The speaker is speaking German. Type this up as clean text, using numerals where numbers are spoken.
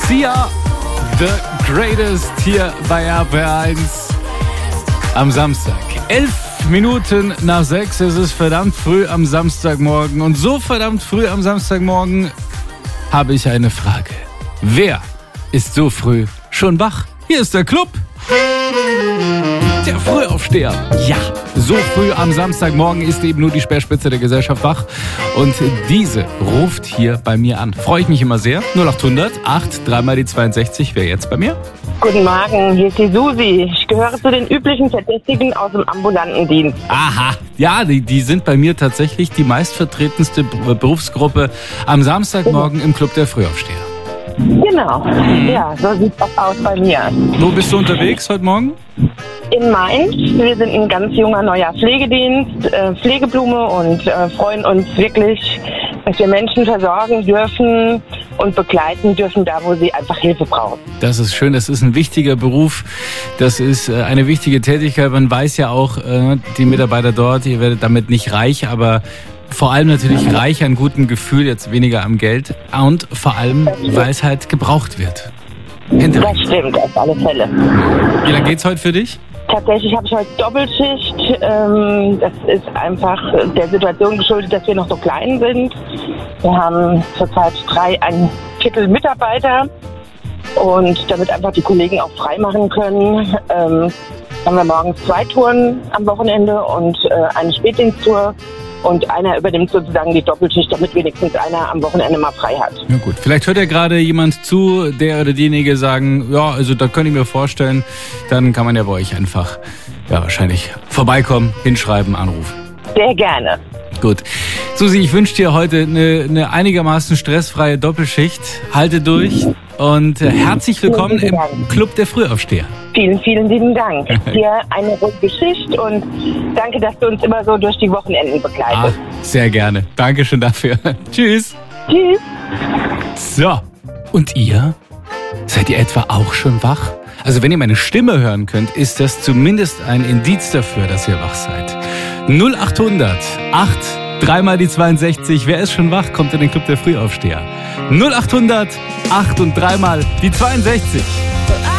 Sia, The Greatest hier bei RPR1 am Samstag. 5:11. Es ist verdammt früh am Samstagmorgen. Und so verdammt früh am Samstagmorgen habe ich eine Frage. Wer ist so früh schon wach? Hier ist der Club. Der Frühaufsteher. Ja, so früh am Samstagmorgen ist eben nur die Speerspitze der Gesellschaft wach. Und diese ruft hier bei mir an. Freue ich mich immer sehr. 0800 8 3 mal die 62. Wer jetzt bei mir? Guten Morgen, hier ist die Susi. Ich gehöre zu den üblichen Verdächtigen aus dem ambulanten Dienst. Aha, ja, die sind bei mir tatsächlich die meistvertretenste Berufsgruppe am Samstagmorgen im Club der Frühaufsteher. Genau, ja, so sieht das aus bei mir. Wo bist du unterwegs heute Morgen? In Mainz. Wir sind ein ganz junger neuer Pflegedienst, Pflegeblume und freuen uns wirklich, dass wir Menschen versorgen dürfen und begleiten dürfen, da wo sie einfach Hilfe brauchen. Das ist schön, das ist ein wichtiger Beruf, das ist eine wichtige Tätigkeit. Man weiß ja auch, die Mitarbeiter dort, ihr werdet damit nicht reich, aber vor allem natürlich reich an gutem Gefühl, jetzt weniger am Geld und vor allem, weil es halt gebraucht wird. Das stimmt, auf alle Fälle. Wie lange geht's heute für dich? Tatsächlich habe ich heute Doppelschicht. Das ist einfach der Situation geschuldet, dass wir noch so klein sind. Wir haben zurzeit 3,25 Mitarbeiter und damit einfach die Kollegen auch frei machen können, haben wir morgens 2 Touren am Wochenende und eine Spätdiensttour. Und einer übernimmt sozusagen die Doppelschicht, damit wenigstens einer am Wochenende mal frei hat. Ja gut, vielleicht hört ja gerade jemand zu, der oder diejenige sagen, ja, also da könnte ich mir vorstellen, dann kann man ja bei euch einfach, ja wahrscheinlich vorbeikommen, hinschreiben, anrufen. Sehr gerne. Gut. Susi, ich wünsche dir heute eine einigermaßen stressfreie Doppelschicht. Halte durch und herzlich willkommen im Club der Frühaufsteher. Vielen, vielen lieben Dank. Hier eine ruhige Schicht und danke, dass du uns immer so durch die Wochenenden begleitest. Sehr gerne. Dankeschön dafür. Tschüss. Tschüss. So, und ihr? Seid ihr etwa auch schon wach? Also wenn ihr meine Stimme hören könnt, ist das zumindest ein Indiz dafür, dass ihr wach seid. 0800 8 3 mal die 62. Wer ist schon wach, kommt in den Club der Frühaufsteher. 0800 8 und 3 mal die 62.